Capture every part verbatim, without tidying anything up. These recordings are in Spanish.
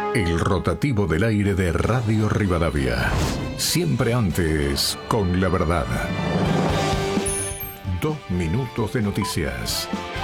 El rotativo del aire de Radio Rivadavia. Siempre antes, con la verdad. Dos minutos de noticias.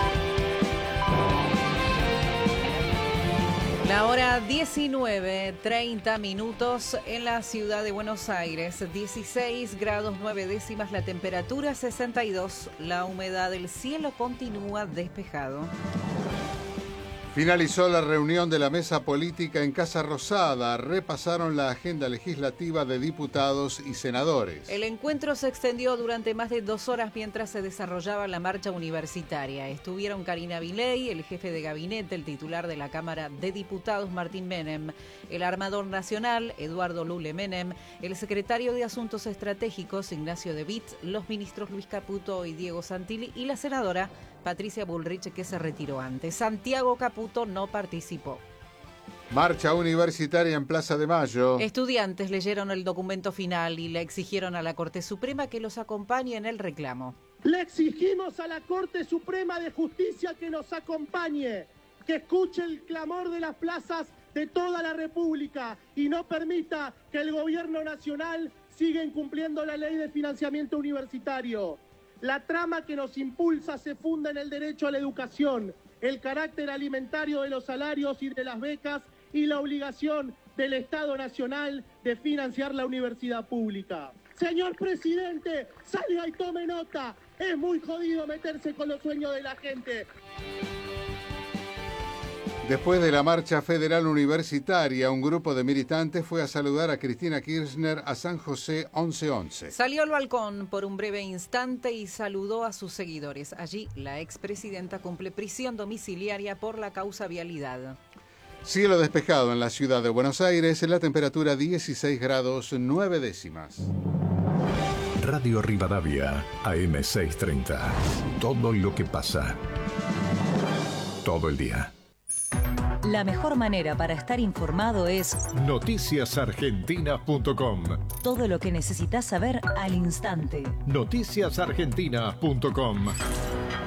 La hora diecinueve, treinta minutos en la ciudad de Buenos Aires. dieciséis grados nueve décimas la temperatura, sesenta y dos. La humedad del cielo continúa despejado. Finalizó la reunión de la mesa política en Casa Rosada. Repasaron la agenda legislativa de diputados y senadores. El encuentro se extendió durante más de dos horas mientras se desarrollaba la marcha universitaria. Estuvieron Karina Viley, el jefe de gabinete, el titular de la Cámara de Diputados, Martín Menem, el armador nacional, Eduardo Lule Menem, el secretario de Asuntos Estratégicos, Ignacio De Witt, los ministros Luis Caputo y Diego Santilli y la senadora Patricia Bullrich, que se retiró antes. Santiago Caputo no participó. Marcha universitaria en Plaza de Mayo. Estudiantes leyeron el documento final y le exigieron a la Corte Suprema que los acompañe en el reclamo. Le exigimos a la Corte Suprema de Justicia que nos acompañe, que escuche el clamor de las plazas de toda la República y no permita que el gobierno nacional siga incumpliendo la ley de financiamiento universitario. La trama que nos impulsa se funda en el derecho a la educación, el carácter alimentario de los salarios y de las becas y la obligación del Estado Nacional de financiar la universidad pública. Señor presidente, salga y tome nota. Es muy jodido meterse con los sueños de la gente. Después de la marcha federal universitaria, un grupo de militantes fue a saludar a Cristina Kirchner a San José once once. Salió al balcón por un breve instante y saludó a sus seguidores. Allí, la expresidenta cumple prisión domiciliaria por la causa vialidad. Cielo despejado en la ciudad de Buenos Aires, la temperatura dieciséis grados nueve décimas. Radio Rivadavia, A M seiscientos treinta. Todo lo que pasa. Todo el día. La mejor manera para estar informado es noticias argentinas punto com. Todo lo que necesitas saber al instante. noticias argentinas punto com.